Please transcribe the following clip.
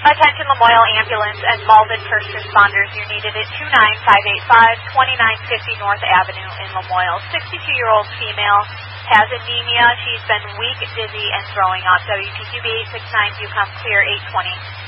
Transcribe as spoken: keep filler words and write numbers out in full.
Attention Lamoille Ambulance and Malden First Responders. You're needed at two nine five eight five, two nine five zero North Avenue in Lamoille. sixty-two-year-old female has anemia. She's been weak, dizzy, and throwing up. W P Q B eight six nine, do come clear eight twenty.